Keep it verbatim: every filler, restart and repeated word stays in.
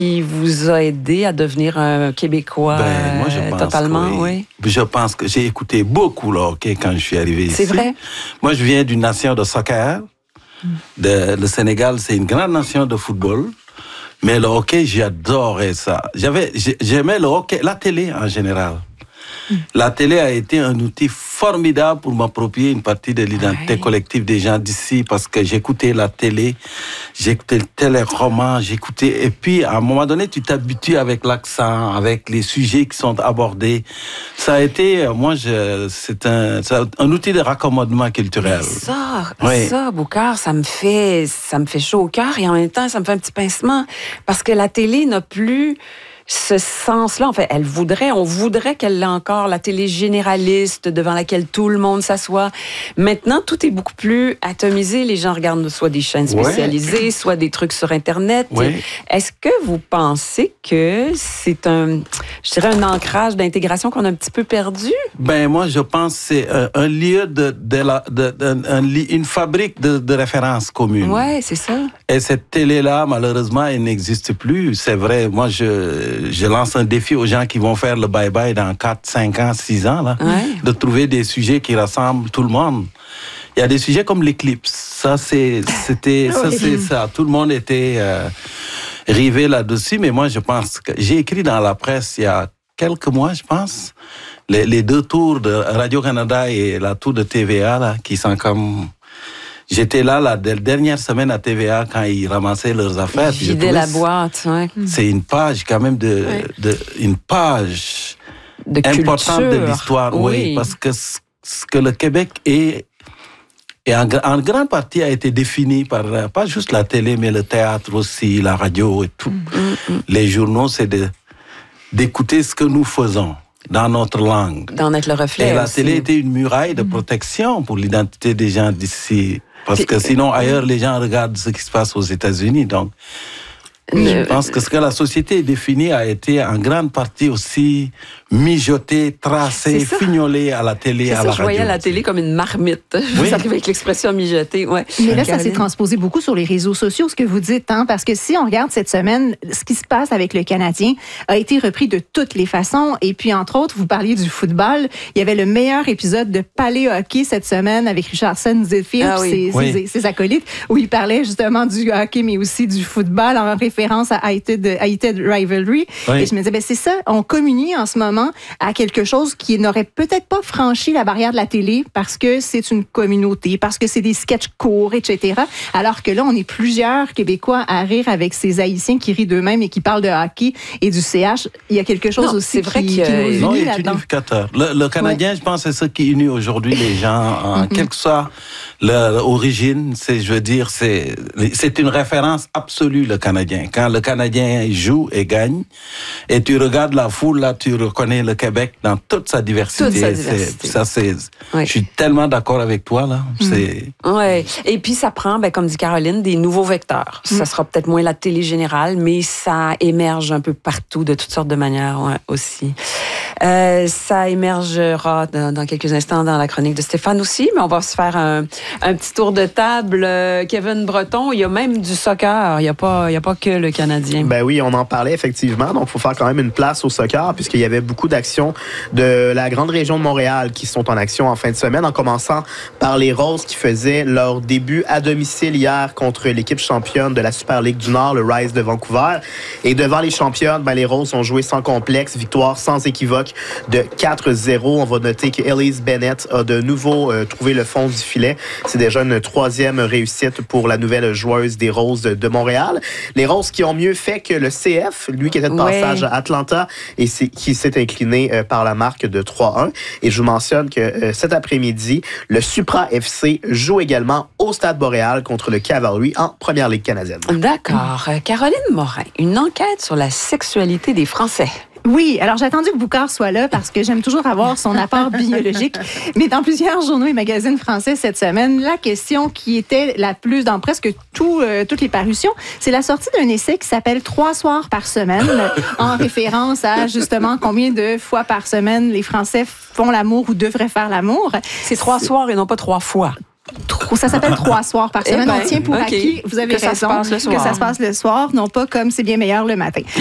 qui vous a aidé à devenir un Québécois ben, moi, je pense totalement, que oui. oui? Je pense que j'ai écouté beaucoup le hockey quand je suis arrivé ici. C'est vrai? Moi, je viens d'une nation de soccer. De, le Sénégal, c'est une grande nation de football. Mais le hockey, j'adorais ça. J'avais, j'aimais le hockey, la télé en général. La télé a été un outil formidable pour m'approprier une partie de l'identité ouais. collective des gens d'ici parce que j'écoutais la télé, j'écoutais le téléroman, j'écoutais... Et puis, à un moment donné, tu t'habitues avec l'accent, avec les sujets qui sont abordés. Ça a été, moi, je, c'est un, c'est un outil de raccommodement culturel. Mais ça, oui. ça, Boucard, ça me fait, ça me fait chaud au cœur et en même temps, ça me fait un petit pincement parce que la télé n'a plus... ce sens-là, en fait, elle voudrait, on voudrait qu'elle ait encore la télé généraliste devant laquelle tout le monde s'assoit. Maintenant, tout est beaucoup plus atomisé. Les gens regardent soit des chaînes spécialisées, ouais. soit des trucs sur Internet. Ouais. Est-ce que vous pensez que c'est un, je dirais, un ancrage d'intégration qu'on a un petit peu perdu? Ben moi, je pense que c'est un, un lieu de, de, la, de, de un, une fabrique de, de références communes. Ouais, c'est ça. Et cette télé-là, malheureusement, elle n'existe plus. C'est vrai. Moi, je Je lance un défi aux gens qui vont faire le bye-bye dans quatre, cinq ans, six ans, là, ouais. de trouver des sujets qui rassemblent tout le monde. Il y a des sujets comme l'éclipse. Ça, c'est, c'était, ça, c'est ça. Tout le monde était euh, rivé là-dessus, mais moi, je pense que j'ai écrit dans la presse il y a quelques mois, je pense, les, les deux tours de Radio-Canada et la tour de T V A, là, qui sont comme... J'étais là la dernière semaine à T V A quand ils ramassaient leurs affaires. Ils vidaient la boîte, ouais. C'est une page quand même de, ouais. de une page de importante culture. de l'histoire, oui. oui, parce que ce que le Québec est, et en, en grande partie a été défini par pas juste la télé, mais le théâtre aussi, la radio et tout. Mm-hmm. Les journaux, c'est de d'écouter ce que nous faisons dans notre langue. D'en être le reflet. Et la aussi. télé était une muraille de protection pour l'identité des gens d'ici. Parce que sinon, ailleurs, les gens regardent ce qui se passe aux États-Unis. Donc, le... je pense que ce que la société définie a été en grande partie aussi mijoté, tracé, fignolé à la télé, c'est à ça, la radio. Je voyais la télé comme une marmite. Oui. Vous arrivez avec l'expression mijoté. Ouais. Mais là, ça s'est transposé beaucoup sur les réseaux sociaux, ce que vous dites, hein, parce que si on regarde cette semaine, ce qui se passe avec le Canadien a été repris de toutes les façons. Et puis, entre autres, vous parliez du football. Il y avait le meilleur épisode de Palais Hockey cette semaine avec Richardson Zephyr et ah, oui. ses, oui. ses, ses acolytes, où il parlait justement du hockey, mais aussi du football en référence à Hated, Hated Rivalry. Oui. Et je me disais, ben c'est ça, on communie en ce moment à quelque chose qui n'aurait peut-être pas franchi la barrière de la télé parce que c'est une communauté, parce que c'est des sketchs courts, et cetera. Alors que là, on est plusieurs Québécois à rire avec ces Haïtiens qui rient d'eux-mêmes et qui parlent de hockey et du C H. Il y a quelque chose non, aussi c'est vrai qui, qui nous unit non, il est là-dedans. Unificateur. Le, le Canadien, ouais. je pense, c'est ce qui unit aujourd'hui les gens, en mm-hmm. quelle que soit l'origine. C'est, je veux dire, c'est, c'est une référence absolue, le Canadien. Quand le Canadien joue et gagne, et tu regardes la foule, là, tu reconnais le Québec dans toute sa diversité. Toute sa diversité. C'est, ça, c'est, oui. Je suis tellement d'accord avec toi, là. Mm. C'est... Oui. Et puis, ça prend, ben, comme dit Caroline, des nouveaux vecteurs. Mm. Ça sera peut-être moins la télé générale, mais ça émerge un peu partout, de toutes sortes de manières, ouais, aussi. Euh, ça émergera dans, dans quelques instants dans la chronique de Stéphane aussi, mais on va se faire un, un petit tour de table. Euh, Kevin Breton, il y a même du soccer. Il n'y a pas, il y a pas que le Canadien. Ben oui, on en parlait effectivement. Donc, il faut faire quand même une place au soccer puisqu'il y avait beaucoup d'actions de la grande région de Montréal qui sont en action en fin de semaine, en commençant par les Roses qui faisaient leur début à domicile hier contre l'équipe championne de la Super Ligue du Nord, le Rise de Vancouver. Et devant les championnes, ben, les Roses ont joué sans complexe, victoire sans équivoque de quatre zéro. On va noter que Elise Bennett a de nouveau euh, trouvé le fond du filet. C'est déjà une troisième réussite pour la nouvelle joueuse des Roses de, de Montréal. Les Roses qui ont mieux fait que le C F, lui qui était de passage ouais. à Atlanta et c'est, qui s'est incliné euh, par la marque de trois un. Et je vous mentionne que euh, cet après-midi, le Supra F C joue également au Stade Boréal contre le Cavalry en Première Ligue canadienne. D'accord. Euh, Caroline Morin, une enquête sur la sexualité des Français. Oui, alors j'ai attendu que Boucard soit là parce que j'aime toujours avoir son apport biologique. Mais dans plusieurs journaux et magazines français cette semaine, la question qui était la plus dans presque tout, euh, toutes les parutions, c'est la sortie d'un essai qui s'appelle « Trois soirs par semaine » en référence à justement combien de fois par semaine les Français font l'amour ou devraient faire l'amour. C'est trois soirs et non pas trois fois. Trois Ça s'appelle trois soirs par semaine. Eh ben, on tient pour okay. acquis, vous avez que raison, ça se passe le soir. que ça se passe le soir, non pas comme c'est bien meilleur le matin.